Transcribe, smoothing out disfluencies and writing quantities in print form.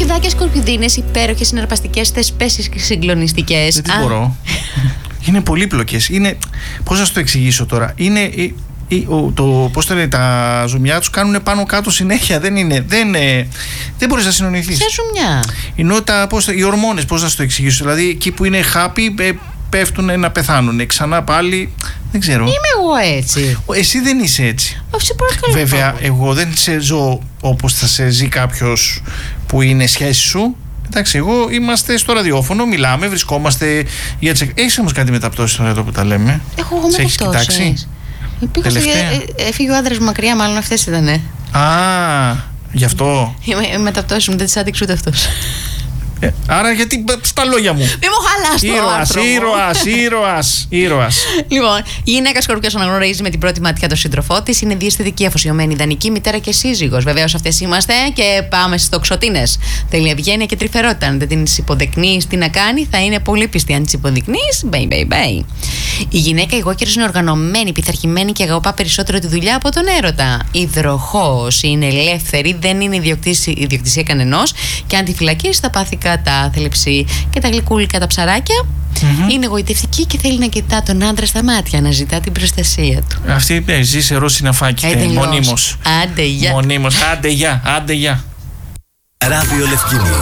Σκορπιδάκια, σκορπιδίνες, υπέροχες, συναρπαστικές, θεσπέσεις και συγκλονιστικές. Δεν μπορώ. Είναι πολύπλοκες. Είναι. Πώς να σου το εξηγήσω τώρα. Είναι. Πώς το λένε, τα ζουμιά τους κάνουν πάνω κάτω συνέχεια. Δεν μπορείς να συνονιθείς. Ποια ζουμιά? Ενώ οι ορμόνες, πώς να σου το εξηγήσω. Δηλαδή εκεί που είναι happy πέφτουν να πεθάνουν. Ξανά πάλι. Δεν ξέρω. Είμαι εγώ έτσι. Εσύ δεν είσαι έτσι. Όχι, παρακαλώ. Βέβαια, εγώ δεν σε ζω όπως θα σε ζει κάποιος που είναι σχέση σου. Εντάξει, εγώ είμαστε στο ραδιόφωνο, μιλάμε, βρισκόμαστε για τις. Έχεις όμως κάτι μεταπτώσεις τώρα εδώ που τα λέμε? Έχω εγώ μεταπτώσεις. Έφυγε ο άντρας μου μακριά, μάλλον αυτές ήτανε. Γι' αυτό. Οι μεταπτώσεις μου δεν τις άντεξε ούτε αυτός. Άρα γιατί στα λόγια μου. Μη μου χαλάς το άνθρωπο. Ήρωας. Λοιπόν, η γυναίκα Σκορπιός αναγνωρίζει με την πρώτη ματιά τον σύντροφό της. Είναι διαισθητική, αφοσιωμένη, ιδανική, μητέρα και σύζυγος. Βεβαίως αυτές είμαστε και πάμε στις τοξοτίνες. Θέλει ευγένεια και τρυφερότητα. Αν δεν την υποδεικνύεις τι να κάνει, θα είναι πολύ πιστή. Αν την υποδεικνύεις, bye. Η γυναίκα Ιγόκερος είναι οργανωμένη, πειθαρχημένη και αγαπά περισσότερο τη δουλειά από τον έρωτα. Υδροχόος, είναι ελεύθερη, δεν είναι ιδιοκτησία κανενός και αν τη φυλακίσει θα πάθει κατάθλιψη. Και τα γλυκούλικα τα ψαράκια. Είναι εγωιτευτική και θέλει να κοιτά τον άντρα στα μάτια, να ζητά την προστασία του. Αυτή ζει σε ρο συναφάκι. Μονίμως. Άντε γεια. Μονίμως. Άντε γεια. Ράδιο Λευκίνη.